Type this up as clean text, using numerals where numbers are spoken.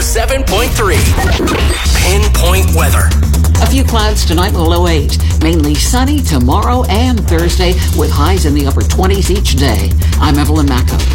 107.3. Pinpoint weather. A few clouds tonight, low 8. Mainly sunny tomorrow and Thursday with highs in the upper 20s each day. I'm Evelyn Macco.